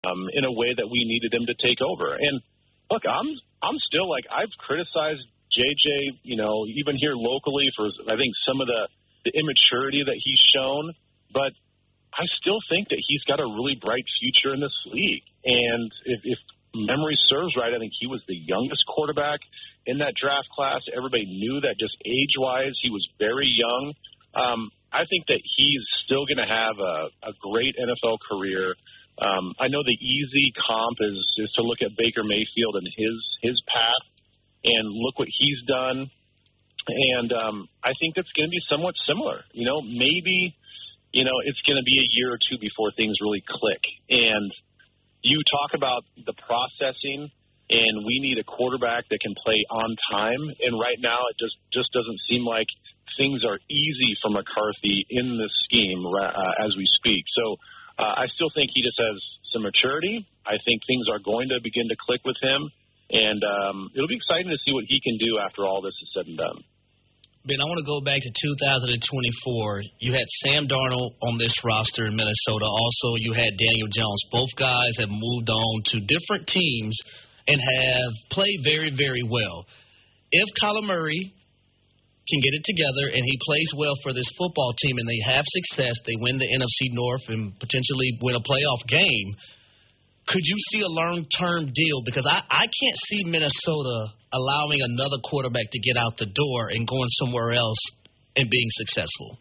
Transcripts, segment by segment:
in a way that we needed him to take over. And look, I'm still like, I've criticized JJ, even here locally for, I think, some of the immaturity that he's shown, but I still think that he's got a really bright future in this league. And if memory serves right, I think he was the youngest quarterback in that draft class. Everybody knew that just age-wise, he was very young. I think that he's still going to have a great NFL career. I know the easy comp is to look at Baker Mayfield and his path and look what he's done. And I think it's going to be somewhat similar. Maybe, it's going to be a year or two before things really click. And you talk about the processing, and we need a quarterback that can play on time. And right now it just doesn't seem like things are easy for McCarthy in this scheme as we speak. So I still think he just has some maturity. I think things are going to begin to click with him. And it'll be exciting to see what he can do after all this is said and done. Ben, I want to go back to 2024. You had Sam Darnold on this roster in Minnesota. Also, you had Daniel Jones. Both guys have moved on to different teams and have played very, very well. If Kyler Murray can get it together and he plays well for this football team and they have success, they win the NFC North and potentially win a playoff game, could you see a long-term deal? Because I can't see Minnesota allowing another quarterback to get out the door and going somewhere else and being successful.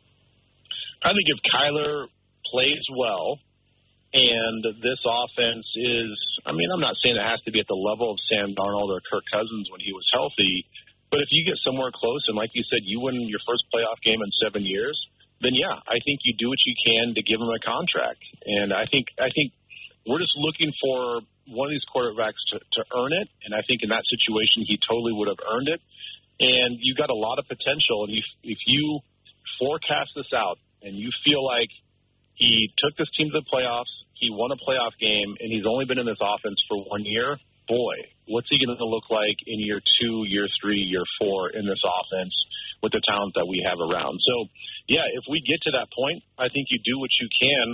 I think if Kyler plays well and this offense is, I'm not saying it has to be at the level of Sam Darnold or Kirk Cousins when he was healthy, but if you get somewhere close and, like you said, you win your first playoff game in 7 years, then, yeah, I think you do what you can to give him a contract. And I think we're just looking for one of these quarterbacks to earn it, and I think in that situation he totally would have earned it. And you've got a lot of potential, and if you forecast this out and you feel like he took this team to the playoffs, he won a playoff game, and he's only been in this offense for 1 year, boy, what's he going to look like in year 2, year 3, year 4 in this offense with the talent that we have around. So, yeah, if we get to that point, I think you do what you can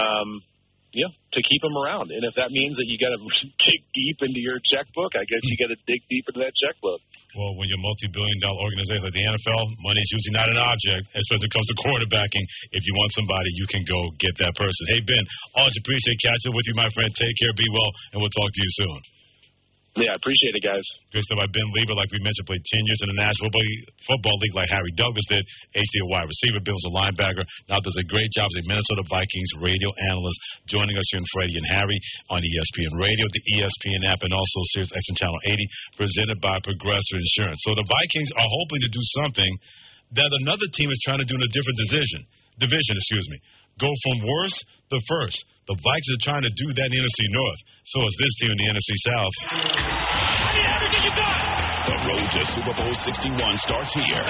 to keep him around. And if that means that you got to dig deep into your checkbook, I guess you got to dig deep into that checkbook. Well, when you're a multi-billion-dollar organization like the NFL, money is usually not an object, especially when it comes to quarterbacking. If you want somebody, you can go get that person. Hey, Ben, always appreciate catching up with you, my friend. Take care, be well, and we'll talk to you soon. Yeah, I appreciate it, guys. Good stuff by Ben Lieber, like we mentioned, played 10 years in the National Football League like Harry Douglas did. HD a wide receiver, Bill was a linebacker. Now does a great job as a Minnesota Vikings radio analyst, joining us here in Freddie and Harry on ESPN Radio, the ESPN app, and also Sirius XM Channel 80, presented by Progressive Insurance. So the Vikings are hoping to do something that another team is trying to do in a different division. Go from worst to first. The Vikings are trying to do that in the NFC North. So is this team in the NFC South. The road to Super Bowl 61 starts here.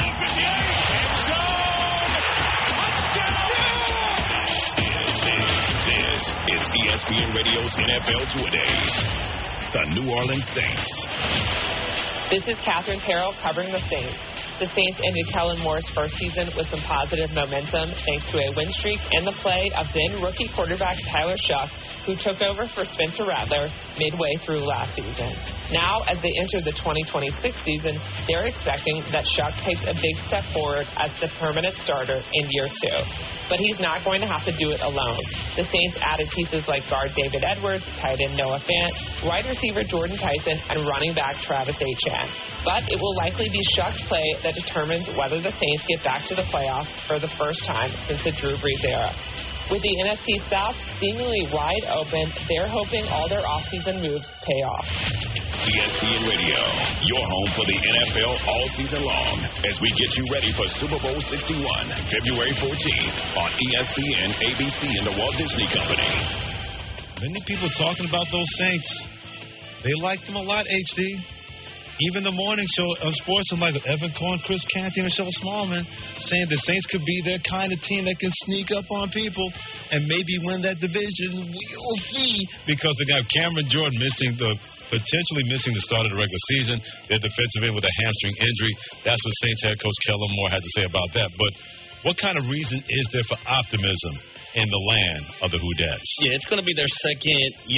This is ESPN Radio's NFL Two-A-Days. The New Orleans Saints. This is Catherine Terrell covering the Saints. The Saints ended Kellen Moore's first season with some positive momentum thanks to a win streak and the play of then rookie quarterback Tyler Shuck, who took over for Spencer Rattler midway through last season. Now, as they enter the 2026 season, they're expecting that Shuck takes a big step forward as the permanent starter in year 2. But he's not going to have to do it alone. The Saints added pieces like guard David Edwards, tight end Noah Fant, wide receiver Jordan Tyson, and running back Travis Etienne. But it will likely be Shuck's play that determines whether the Saints get back to the playoffs for the first time since the Drew Brees era. With the NFC South seemingly wide open, they're hoping all their offseason moves pay off. ESPN Radio, your home for the NFL all season long, as we get you ready for Super Bowl 61, February 14th on ESPN, ABC, and the Walt Disney Company. Many people talking about those Saints. They like them a lot, HD. Even the morning show of sports, like Evan Cohen, Chris Canty, and Michelle Smallman, saying the Saints could be their kind of team that can sneak up on people and maybe win that division. We'll see. Because they got Cameron Jordan potentially missing the start of the regular season. Their defensive end with a hamstring injury. That's what Saints head coach Kellen Moore had to say about that. But what kind of reason is there for optimism in the land of the Who-Dets? Yeah, it's going to be their second year